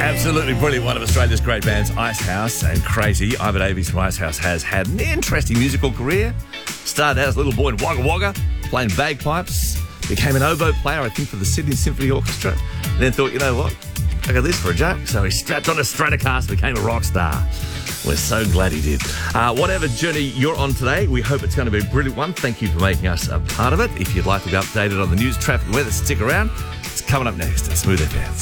Absolutely brilliant. One of Australia's great bands, Icehouse, and crazy. Ivan Davies from Icehouse has had an interesting musical career. Started out as a little boy in Wagga Wagga, playing bagpipes. Became an oboe player, I think, for the Sydney Symphony Orchestra. And then thought, you know what? I got this for a joke. So he strapped on a Stratocaster and became a rock star. We're so glad he did. Whatever journey you're on today, we hope it's going to be a brilliant one. Thank you for making us a part of it. If you'd like to be updated on the news, traffic, and weather, stick around. It's coming up next at Smooth FM.